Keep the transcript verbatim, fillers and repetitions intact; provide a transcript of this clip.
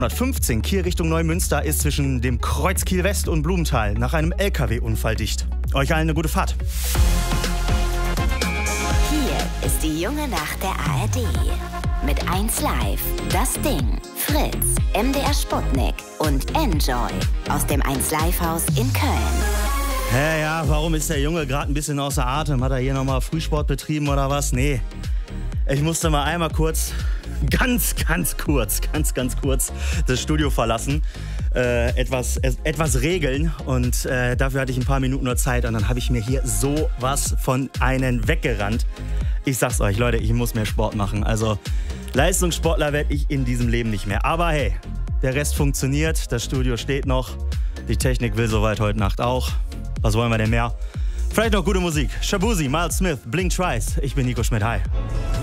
hundertfünfzehn Kiel Richtung Neumünster ist zwischen dem Kreuz Kiel West und Blumenthal nach einem L K W-Unfall dicht. Euch allen eine gute Fahrt. Hier ist die junge Nacht der A R D. Mit eins Live, Das Ding, Fritz, M D R Sputnik und Enjoy aus dem eins Live Haus in Köln. Ja, ja, warum ist der Junge gerade ein bisschen außer Atem? Hat er hier nochmal Frühsport betrieben oder was? Nee. Ich musste mal einmal kurz, ganz, ganz kurz, ganz, ganz kurz das Studio verlassen, äh, etwas, äh, etwas regeln und äh, dafür hatte ich ein paar Minuten nur Zeit und dann habe ich mir hier sowas von einen weggerannt. Ich sag's euch, Leute, ich muss mehr Sport machen. Also Leistungssportler werde ich in diesem Leben nicht mehr. Aber hey, der Rest funktioniert, das Studio steht noch, die Technik will soweit heute Nacht auch. Was wollen wir denn mehr? Vielleicht noch gute Musik. Shabuzi, Miles Smith, Blink Twice. Ich bin Nico Schmidt. Hi.